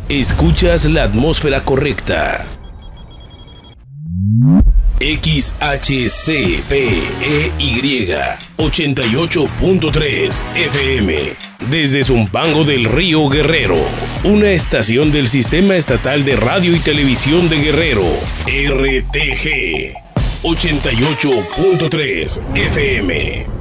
Escuchas la atmósfera correcta. XHCPEY 88.3 FM desde Zumpango del Río Guerrero, una estación del Sistema Estatal de Radio y Televisión de Guerrero, RTG 88.3 FM.